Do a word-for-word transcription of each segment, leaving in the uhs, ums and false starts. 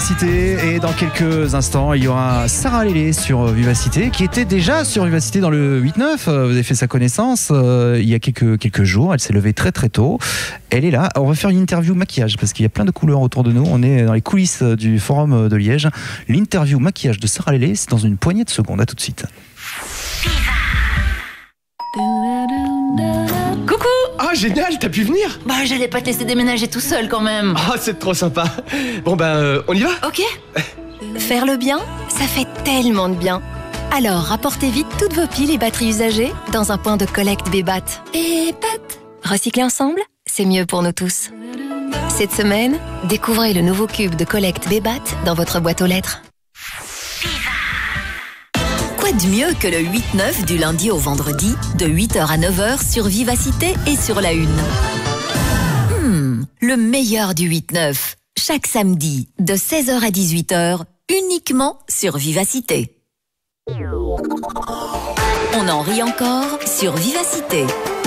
Vivacité. Et dans quelques instants, il y aura Sarah Lélé sur Vivacité, qui était déjà sur Vivacité dans le huit neuf. Vous avez fait sa connaissance euh, il y a quelques, quelques jours. Elle s'est levée très très tôt. Elle est là. On va faire une interview maquillage parce qu'il y a plein de couleurs autour de nous. On est dans les coulisses du Forum de Liège. L'interview maquillage de Sarah Lélé, c'est dans une poignée de secondes. À tout de suite. Coucou! Ah, génial, t'as pu venir? Bah, j'allais pas te laisser déménager tout seul quand même. Ah, c'est trop sympa. Bon ben, euh, on y va? Ok. Faire le bien, ça fait tellement de bien. Alors, rapportez vite toutes vos piles et batteries usagées dans un point de collecte Bébat. Bébat. Recycler ensemble, c'est mieux pour nous tous. Cette semaine, découvrez le nouveau cube de collecte Bébat dans votre boîte aux lettres. Quoi de mieux que le huit neuf du lundi au vendredi, de huit heures à neuf heures sur Vivacité et sur la Une. Hmm, le meilleur du huit neuf. Chaque samedi, de seize heures à dix-huit heures, uniquement sur Vivacité. On en rit encore sur Vivacité.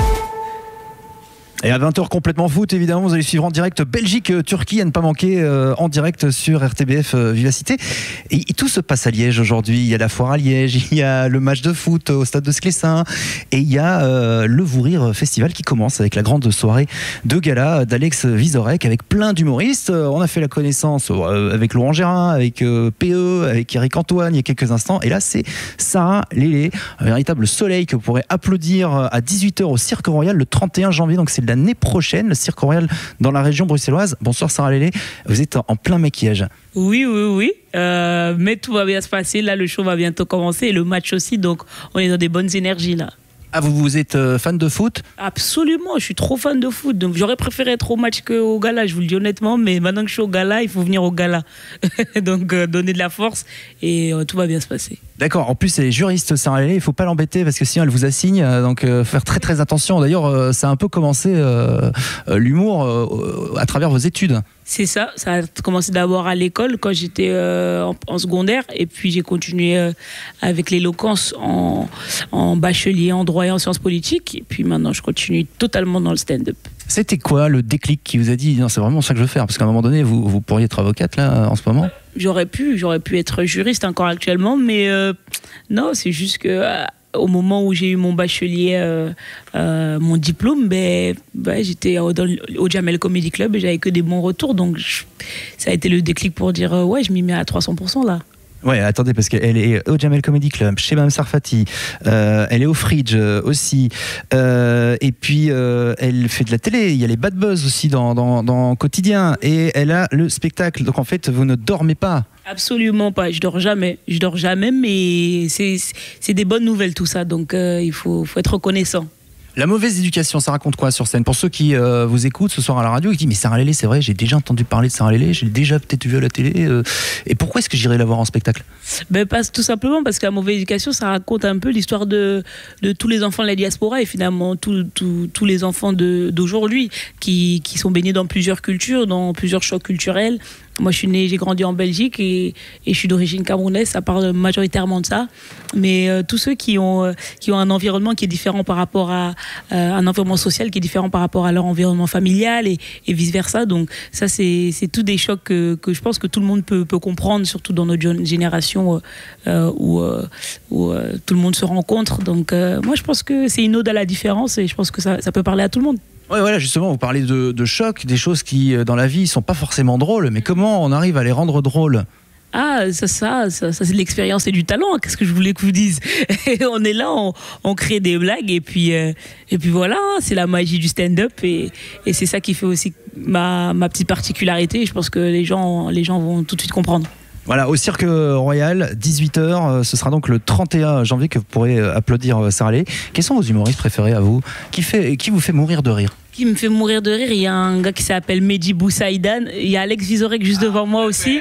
Et à vingt heures complètement foot, évidemment, vous allez suivre en direct Belgique-Turquie, à ne pas manquer euh, en direct sur R T B F euh, Vivacité. Et, et tout se passe à Liège aujourd'hui. Il y a la foire à Liège, il y a le match de foot au stade de Sclessin et il y a euh, le Vous Rire Festival qui commence avec la grande soirée de gala d'Alex Vizorek avec plein d'humoristes. Euh, on a fait la connaissance euh, avec Laurent Gérard, avec euh, P E, avec Eric Antoine il y a quelques instants. Et là, c'est Sarah Lélé, un véritable soleil que vous pourrez applaudir à dix-huit heures au Cirque Royal le trente et un janvier. Donc c'est de l'année prochaine, le Cirque Royal dans la région bruxelloise. Bonsoir Sarah Lélé, vous êtes en plein maquillage. Oui, oui, oui, euh, mais tout va bien se passer. Là, le show va bientôt commencer et le match aussi, donc on est dans des bonnes énergies là. Ah, vous, vous êtes euh, fan de foot? Absolument, je suis trop fan de foot, donc j'aurais préféré être au match qu'au gala, je vous le dis honnêtement, mais maintenant que je suis au gala, il faut venir au gala. Donc euh, donner de la force et euh, tout va bien se passer. D'accord, en plus elle est juriste Sarah Lélé, il ne faut pas l'embêter parce que sinon elle vous assigne, euh, donc euh, faire très très attention. D'ailleurs, euh, ça a un peu commencé euh, euh, l'humour euh, à travers vos études. C'est ça, ça a commencé d'abord à l'école quand j'étais euh, en, en secondaire et puis j'ai continué euh, avec l'éloquence en, en bachelier, en droit et en sciences politiques et puis maintenant je continue totalement dans le stand-up. C'était quoi le déclic qui vous a dit non, c'est vraiment ça que je veux faire? Parce qu'à un moment donné, vous, vous pourriez être avocate là en ce moment. J'aurais pu, j'aurais pu être juriste encore actuellement, mais euh, non, c'est juste que euh, au moment où j'ai eu mon bachelier, euh, euh, mon diplôme, ben, ben, j'étais au, dans, au Jamel Comedy Club et j'avais que des bons retours, donc je, ça a été le déclic pour dire euh, ouais, je m'y mets à trois cents pour cent là. Ouais, attendez, parce qu'elle est au Jamel Comedy Club, chez Mme Sarfati, euh, elle est au Fridge euh, aussi, euh, et puis euh, elle fait de la télé, il y a les Bad Buzz aussi dans, dans, dans Quotidien, et elle a le spectacle, donc en fait, vous ne dormez pas. Absolument pas, je dors jamais, je dors jamais, mais c'est, c'est des bonnes nouvelles tout ça, donc euh, il faut, faut être reconnaissant. La mauvaise éducation, ça raconte quoi sur scène? Pour ceux qui euh, vous écoutent ce soir à la radio et qui disent mais Sarah Lélé, c'est vrai, j'ai déjà entendu parler de Sarah Lélé, j'ai déjà peut-être vu à la télé. Euh, et pourquoi est-ce que j'irai la voir en spectacle? Ben, pas, tout simplement parce que la mauvaise éducation, ça raconte un peu l'histoire de, de tous les enfants de la diaspora et finalement tous tout, tout les enfants de, d'aujourd'hui qui, qui sont baignés dans plusieurs cultures, dans plusieurs chocs culturels. Moi, je suis née, j'ai grandi en Belgique et, et je suis d'origine camerounaise, ça parle majoritairement de ça. Mais euh, tous ceux qui ont, euh, qui ont un environnement qui est différent par rapport à euh, un environnement social qui est différent par rapport à leur environnement familial et, et vice-versa. Donc ça, c'est, c'est tous des chocs que, que je pense que tout le monde peut, peut comprendre, surtout dans notre génération euh, où, euh, où euh, tout le monde se rencontre. Donc euh, moi, je pense que c'est une ode à la différence et je pense que ça, ça peut parler à tout le monde. Ouais, voilà, justement, vous parlez de, de choc, des choses qui, dans la vie, sont pas forcément drôles, mais comment on arrive à les rendre drôles? Ah, ça, ça, ça, ça c'est de l'expérience et du talent. Qu'est-ce que je voulais que vous dise? On est là, on, on crée des blagues et puis, euh, et puis voilà, c'est la magie du stand-up et, et c'est ça qui fait aussi ma, ma petite particularité. Je pense que les gens, les gens vont tout de suite comprendre. Voilà, au Cirque Royal, dix-huit heures, ce sera donc le trente et un janvier que vous pourrez applaudir Sarah Lélé. Quels sont vos humoristes préférés à vous? Qui, fait, qui vous fait mourir de rire? Qui me fait mourir de rire, il y a un gars qui s'appelle Mehdi Boussaïdan, il y a Alex Vizorek juste devant moi aussi.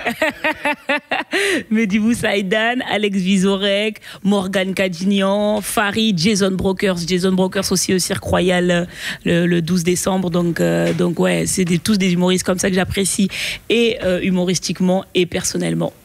Mehdi Boussaïdan, Alex Vizorek, Morgane Cadignan, Farid, Jason Brokers, Jason Brokers aussi au Cirque Royal le, le douze décembre. Donc, euh, donc ouais, c'est des, tous des humoristes comme ça que j'apprécie, et euh, humoristiquement et personnellement.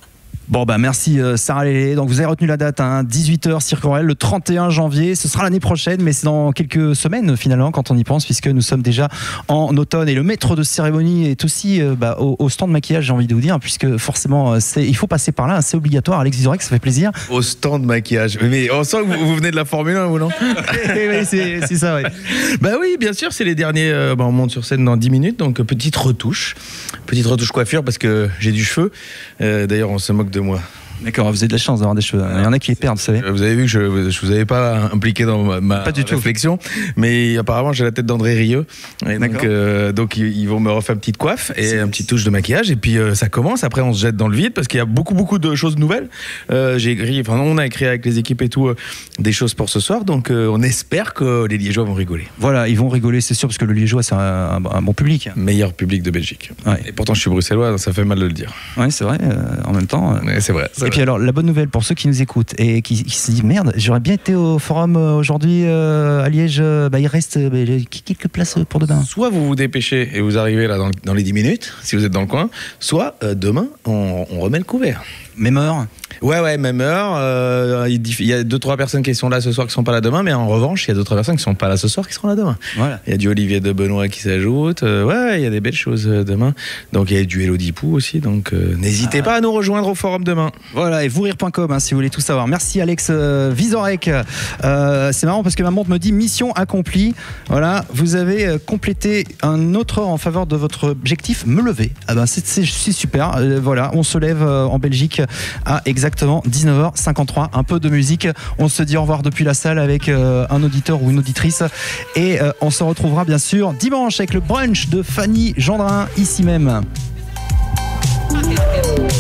Bon bah merci euh, Sarah Lélé. Donc vous avez retenu la date, hein, dix-huit heures Cirque Aurel, le trente et un janvier. Ce sera l'année prochaine, mais c'est dans quelques semaines finalement quand on y pense, puisque nous sommes déjà en automne. Et le maître de cérémonie est aussi euh, bah, au, au stand maquillage, j'ai envie de vous dire, puisque forcément c'est, il faut passer par là, hein, c'est obligatoire. Alex Vizorek, ça fait plaisir. Au stand maquillage. Mais on sent que vous, vous venez de la Formule un, vous non? Oui, c'est, c'est ça, oui. Bah oui, bien sûr, c'est les derniers. Euh, bah on monte sur scène dans dix minutes, donc petite retouche. Petite retouche coiffure parce que j'ai du cheveu. Euh, d'ailleurs, on se moque de moi. D'accord, vous avez de la chance d'avoir des cheveux. Il y en a qui les perdent, vous savez. Vous avez vu que je ne vous avais pas impliqué dans ma, ma pas du tout. réflexion, mais apparemment j'ai la tête d'André Rieu. Et donc, euh, donc ils vont me refaire une petite coiffe et c'est... une petite touche de maquillage. Et puis euh, ça commence. Après, on se jette dans le vide parce qu'il y a beaucoup, beaucoup de choses nouvelles. Euh, j'ai écrit, enfin, on a écrit avec les équipes et tout euh, des choses pour ce soir. Donc euh, on espère que les Liégeois vont rigoler. Voilà, ils vont rigoler, c'est sûr, parce que le Liégeois, c'est un, un, un bon public. Meilleur public de Belgique. Ouais. Et pourtant, je suis bruxellois, donc ça fait mal de le dire. Oui, c'est vrai. Euh, en même temps. Euh... Ouais, c'est vrai. C'est et vrai. Puis alors, la bonne nouvelle pour ceux qui nous écoutent et qui, qui se disent merde, j'aurais bien été au forum aujourd'hui euh, à Liège, bah, il reste bah, quelques places pour demain. Soit vous vous dépêchez et vous arrivez là dans, dans les dix minutes, si vous êtes dans le coin, soit euh, demain, on, on remet le couvert. Même heure? Ouais, ouais, même heure. Euh, il y a deux, trois personnes qui sont là ce soir qui sont pas là demain, mais en revanche, il y a d'autres personnes qui sont pas là ce soir qui seront là demain. Voilà. Il y a du Olivier de Benoît qui s'ajoute. Euh, ouais, il y a des belles choses euh, demain. Donc il y a du Elodie Pou aussi. Donc euh, n'hésitez ah. pas à nous rejoindre au forum demain. Voilà, et vourire point com hein, si vous voulez tout savoir. Merci Alex euh, Vizorek. Euh, c'est marrant parce que ma montre me dit mission accomplie. Voilà, vous avez euh, complété un autre heure en faveur de votre objectif, me lever. Ah ben c'est, c'est, c'est super. Euh, voilà, on se lève euh, en Belgique à exactement dix-neuf heures cinquante-trois. Un peu de musique. On se dit au revoir depuis la salle avec euh, un auditeur ou une auditrice. Et euh, on se retrouvera bien sûr dimanche avec le brunch de Fanny Gendrin ici même.